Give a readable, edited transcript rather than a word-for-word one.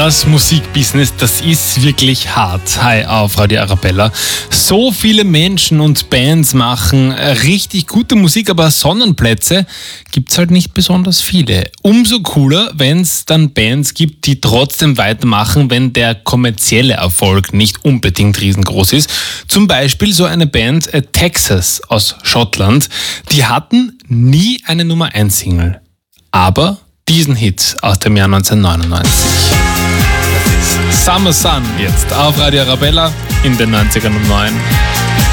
Das Musikbusiness, das ist wirklich hart. Hi auf Radio Arabella. So viele Menschen und Bands machen richtig gute Musik, aber Sonnenplätze gibt's halt nicht besonders viele. Umso cooler, wenn es dann Bands gibt, die trotzdem weitermachen, wenn der kommerzielle Erfolg nicht unbedingt riesengroß ist. Zum Beispiel so eine Band Texas aus Schottland. Die hatten nie eine Nummer-1-Single, aber diesen Hit aus dem Jahr 1999. Summer Sun jetzt auf Radio Arabella in den 90ern um 9.